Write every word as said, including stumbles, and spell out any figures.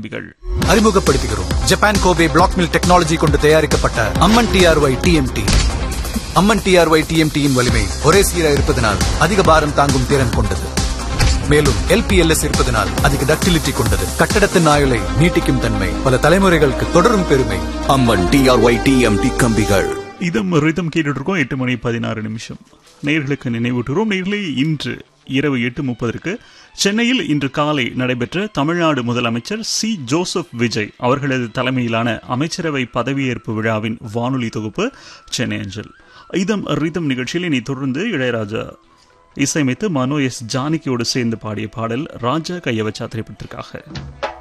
கம்பிகள். அறிமுகப்படுத்துகிறோம் Japan Kobe black mill technology கொண்டு தயாரிக்கப்பட்ட அம்மன் டிஆர்ஒய் டிஎம்டி. அம்மன் டிஆர்ஒய் டிஎம்டியின் வலிமை ஒரே சீராக இருப்பதனால் அதிக பாரம் தாங்கும் திறன் கொண்டது. மேலும் எல்பிஎல்எஸ் இருப்பதனால் அதிக டக்டிலிட்டி கொண்டது. கட்டடத்தின் ஆயுளை நீட்டிக்கும் தன்மை, பல தலைமுறைகளுக்கு தொடரும் பெருமை. அம்மன் டிஆர்ஒய் டிஎம்டி கம்பிகள். இதம் ரிதம் கேட்டுட்டு இருக்கோம். எட்டு மணி பதினாறு நிமிஷம். நேயர்களுக்கு நினைவூட்டுகிறோம். நேயர்களே, இன்று இரவு எட்டு முப்பதற்கு சென்னையில் இன்று காலை நடைபெற்ற தமிழ்நாடு முதலமைச்சர் சி ஜோசப் விஜய் அவர்களது தலைமையிலான அமைச்சரவை பதவியேற்பு விழாவின் வானொலி தொகுப்பு சென்னை அஞ்சல். இதம் ரிதம் நிகழ்ச்சியில் இனி தொடர்ந்து இளையராஜா இசையமைத்து மனோ எஸ் ஜானகியோடு சேர்ந்து பாடிய பாடல் ராஜா கையவச்சா திரைப்படத்திற்காக.